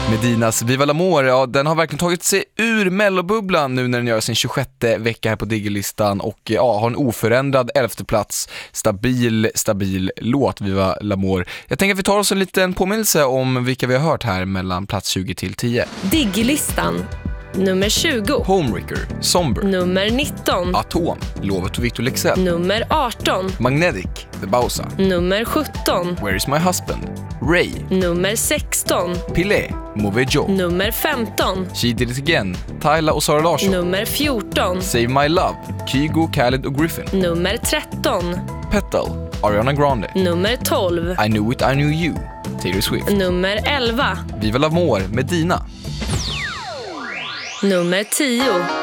Medinas Viva l'Amour, ja, den har verkligen tagit sig ur mellobubblan nu när den gör sin 26:e vecka här på Diggelistan och ja, har en oförändrad 11:e plats. Stabil låt, Viva l'Amour. Jag tänker att vi tar oss en liten påminnelse om vilka vi har hört här mellan plats 20 till 10. Diggelistan. Nummer 20. Homewrecker, Somber. Nummer 19. Atom, Lovet och Victor Leksell. Nummer 18. Magnetic, The Bausa. Nummer 17. Where is my husband? Ray. Nummer 16. Pile, Mauvais Joe. Nummer 15. She Did It Again, Tyla och Sara Larsson. Nummer 14. Save My Love, Kygo, Khaled och Griffin. Nummer 13. Petal, Ariana Grande. Nummer 12. I Knew It, I Knew You, Taylor Swift. Nummer 11. Viva l'Amour med Dina. Nummer 10.